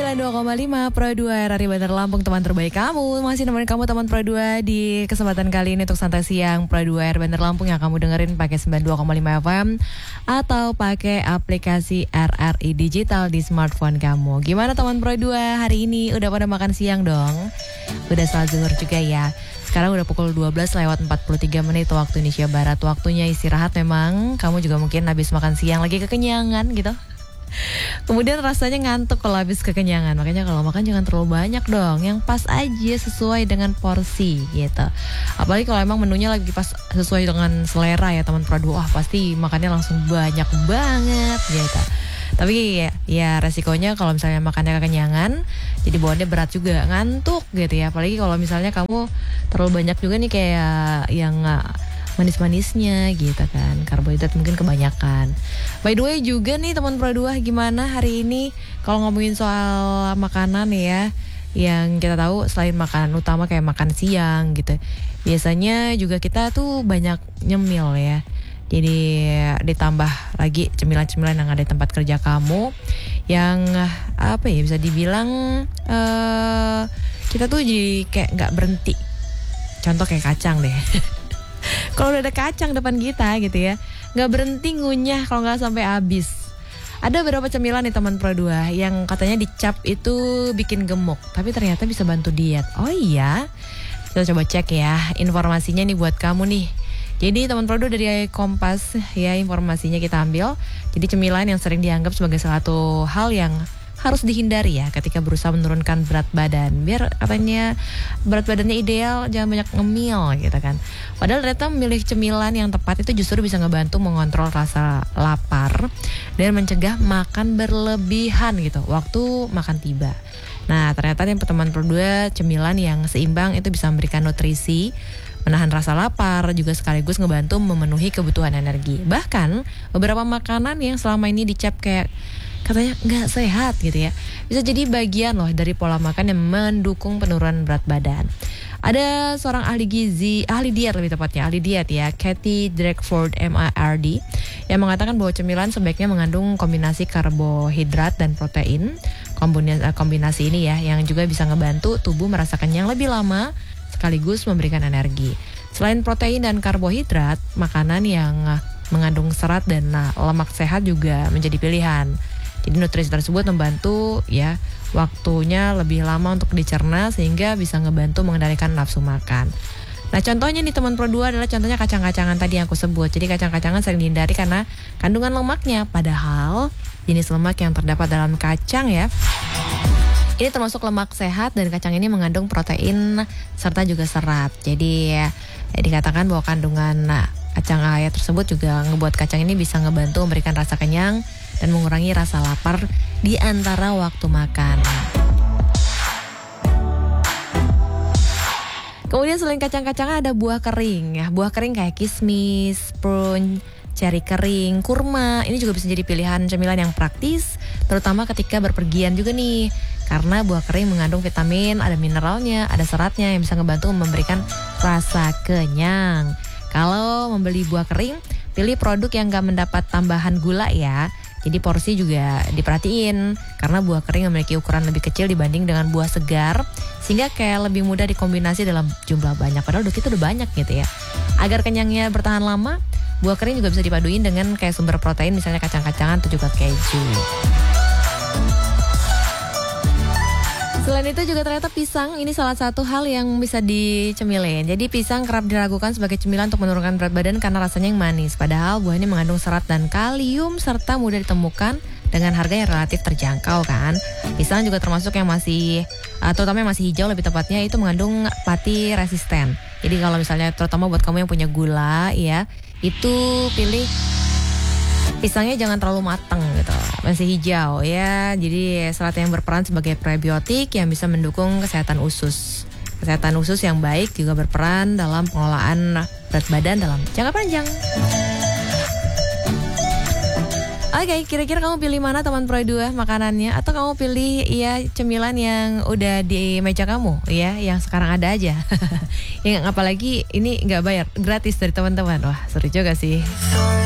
92,5 Pro 2 RRI Bandar Lampung, teman terbaik kamu. Masih nemenin kamu teman Pro 2 di kesempatan kali ini untuk santai siang Pro 2 RRI Bandar Lampung yang kamu dengerin pakai 92,5 FM atau pakai aplikasi RRI Digital di smartphone kamu. Gimana teman Pro 2 hari ini? Udah pada makan siang dong? Udah salat zuhur juga ya? Sekarang udah pukul 12 lewat 43 menit waktu Indonesia Barat. Waktunya istirahat memang. Kamu juga mungkin habis makan siang lagi kekenyangan gitu. Kemudian rasanya ngantuk kalau habis kekenyangan. Makanya kalau makan jangan terlalu banyak dong. Yang pas aja sesuai dengan porsi gitu. Apalagi kalau emang menunya lagi pas sesuai dengan selera ya teman Pro 2. Wah pasti makannya langsung banyak banget gitu. Tapi ya resikonya kalau misalnya makannya kekenyangan, jadi bawaannya berat juga, ngantuk gitu ya. Apalagi kalau misalnya kamu terlalu banyak juga nih kayak yang manis-manisnya gitu kan, karbohidrat mungkin kebanyakan. By the way juga nih teman Pro 2, gimana hari ini kalau ngomongin soal makanan ya, yang kita tahu selain makanan utama kayak makan siang gitu, biasanya juga kita tuh banyak nyemil ya. Jadi ditambah lagi cemilan-cemilan yang ada di tempat kerja kamu, yang apa ya, bisa dibilang kita tuh jadi kayak nggak berhenti. Contoh kayak kacang deh. Kalau udah ada kacang depan kita gitu ya, nggak berhenti ngunyah kalau nggak sampai habis. Ada beberapa cemilan nih teman Pro 2 yang katanya dicap itu bikin gemuk, tapi ternyata bisa bantu diet. Oh iya, kita coba cek ya informasinya nih buat kamu nih. Jadi teman Pro 2 dari Kompas ya, informasinya kita ambil. Jadi cemilan yang sering dianggap sebagai salah satu hal yang harus dihindari ya ketika berusaha menurunkan berat badan. Biar katanya berat badannya ideal, jangan banyak ngemil gitu kan. Padahal ternyata memilih cemilan yang tepat itu justru bisa ngebantu mengontrol rasa lapar dan mencegah makan berlebihan gitu waktu makan tiba. Nah ternyata nih teman Pro 2, cemilan yang seimbang itu bisa memberikan nutrisi, menahan rasa lapar, juga sekaligus ngebantu memenuhi kebutuhan energi. Bahkan beberapa makanan yang selama ini dicap kayak katanya nggak sehat gitu ya, bisa jadi bagian loh dari pola makan yang mendukung penurunan berat badan. Ada seorang ahli diet ya, Kathy Drakeford MARD, yang mengatakan bahwa cemilan sebaiknya mengandung kombinasi karbohidrat dan protein. Kombinasi ini ya yang juga bisa ngebantu tubuh merasa kenyang lebih lama sekaligus memberikan energi. Selain protein dan karbohidrat, makanan yang mengandung serat dan lemak sehat juga menjadi pilihan. Jadi nutrisi tersebut membantu ya waktunya lebih lama untuk dicerna sehingga bisa ngebantu mengendalikan nafsu makan. Nah contohnya nih teman Pro 2 adalah contohnya kacang-kacangan tadi yang aku sebut. Jadi kacang-kacangan sering dihindari karena kandungan lemaknya. Padahal jenis lemak yang terdapat dalam kacang ya, ini termasuk lemak sehat dan kacang ini mengandung protein serta juga serat. Jadi ya dikatakan bahwa kandungan kacang ayam tersebut juga ngebuat kacang ini bisa ngebantu memberikan rasa kenyang dan mengurangi rasa lapar di antara waktu makan. Kemudian selain kacang-kacangan ada buah kering ya. Buah kering kayak kismis, prune, ceri kering, kurma. Ini juga bisa jadi pilihan cemilan yang praktis, terutama ketika berpergian juga nih. Karena buah kering mengandung vitamin, ada mineralnya, ada seratnya yang bisa ngebantu memberikan rasa kenyang. Kalau membeli buah kering, pilih produk yang gak mendapat tambahan gula ya. Jadi porsi juga diperhatiin karena buah kering memiliki ukuran lebih kecil dibanding dengan buah segar, sehingga kayak lebih mudah dikombinasi dalam jumlah banyak. Padahal kita udah banyak gitu ya. Agar kenyangnya bertahan lama, buah kering juga bisa dipaduin dengan kayak sumber protein, misalnya kacang-kacangan atau juga keju. Selain itu juga ternyata pisang ini salah satu hal yang bisa dicemilin. Jadi pisang kerap diragukan sebagai cemilan untuk menurunkan berat badan karena rasanya yang manis. Padahal buah ini mengandung serat dan kalium serta mudah ditemukan dengan harga yang relatif terjangkau kan. Pisang juga termasuk yang masih, terutama yang masih hijau lebih tepatnya, itu mengandung pati resisten. Jadi kalau misalnya terutama buat kamu yang punya gula ya, itu pilih pisangnya jangan terlalu matang gitu, masih hijau ya. Jadi serat yang berperan sebagai prebiotik yang bisa mendukung kesehatan usus. Kesehatan usus yang baik juga berperan dalam pengelolaan berat badan dalam jangka panjang. Oke, kira-kira kamu pilih mana teman Pro 2 makanannya? Atau kamu pilih ya cemilan yang udah di meja kamu ya, yang sekarang ada aja. Yang apalagi ini nggak bayar, gratis dari teman-teman. Wah seru juga sih.